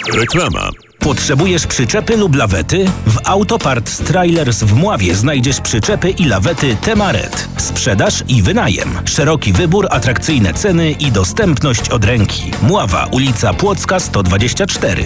Reklama. Potrzebujesz przyczepy lub lawety? W Autoparts Trailers w Mławie znajdziesz przyczepy i lawety Temaret. Sprzedaż i wynajem. Szeroki wybór, atrakcyjne ceny i dostępność od ręki. Mława, ulica Płocka 124.